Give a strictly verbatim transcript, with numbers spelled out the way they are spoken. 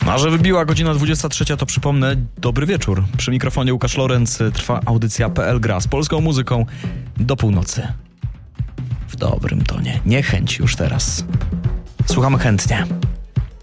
A że wybiła godzina dwudziesta trzecia, to przypomnę, dobry wieczór. Przy mikrofonie Łukasz Lorenz, trwa audycja P L Gra z polską muzyką do północy. W dobrym tonie. Niechęć już teraz. Słuchamy chętnie.